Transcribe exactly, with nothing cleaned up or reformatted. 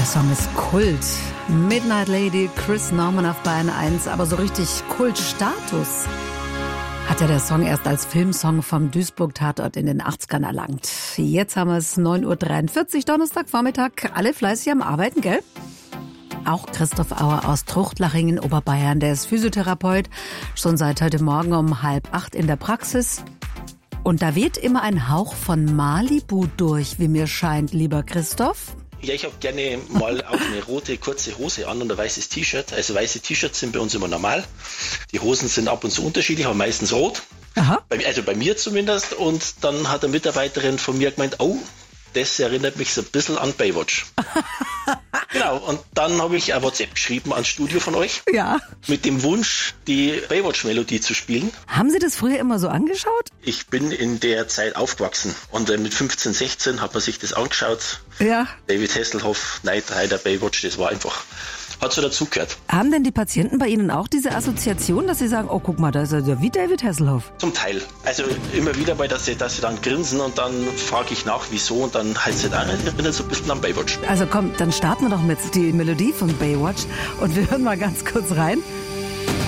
Song ist Kult. Midnight Lady, Chris Norman auf Bayern eins, aber so richtig Kultstatus hat ja der Song erst als Filmsong vom Duisburg-Tatort in den achtzigern erlangt. Jetzt haben wir es neun Uhr dreiundvierzig, Donnerstagvormittag. Alle fleißig am Arbeiten, gell? Auch Christoph Auer aus Truchtlaching in Oberbayern, der ist Physiotherapeut, schon seit heute Morgen um halb acht in der Praxis. Und da weht immer ein Hauch von Malibu durch, wie mir scheint, lieber Christoph. Ja, ich habe gerne mal auch eine rote kurze Hose an und ein weißes T-Shirt. Also weiße T-Shirts sind bei uns immer normal. Die Hosen sind ab und zu unterschiedlich, aber meistens rot. Aha. Bei, also bei mir zumindest. Und dann hat eine Mitarbeiterin von mir gemeint, oh, das erinnert mich so ein bisschen an Baywatch. Genau, und dann habe ich ein WhatsApp geschrieben ans Studio von euch. Ja. Mit dem Wunsch, die Baywatch-Melodie zu spielen. Haben Sie das früher immer so angeschaut? Ich bin in der Zeit aufgewachsen und mit fünfzehn, sechzehn hat man sich das angeschaut. Ja. David Hasselhoff, Knight Rider, Baywatch, das war einfach, hat so dazugehört. Haben denn die Patienten bei Ihnen auch diese Assoziation, dass sie sagen, oh guck mal, da ist er ja wie David Hasselhoff? Zum Teil. Also immer wieder mal, dass sie, dass sie dann grinsen und dann frage ich nach, wieso und dann heißt es dann, ich bin so ein bisschen am Baywatch. Also komm, dann starten wir doch mit die Melodie von Baywatch und wir hören mal ganz kurz rein.